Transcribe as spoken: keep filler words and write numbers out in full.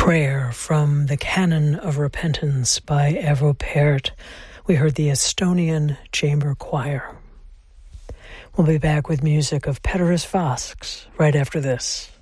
Prayer from the Canon of Repentance by Evo Pärt. We heard the Estonian Chamber Choir. We'll be back with music of Peteris Vasks right after this.